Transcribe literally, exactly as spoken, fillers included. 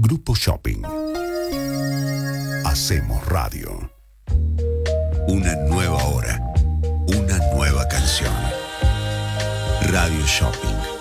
Grupo Shopping. Hacemos radio. Una nueva hora. Una nueva canción. Radio Shopping.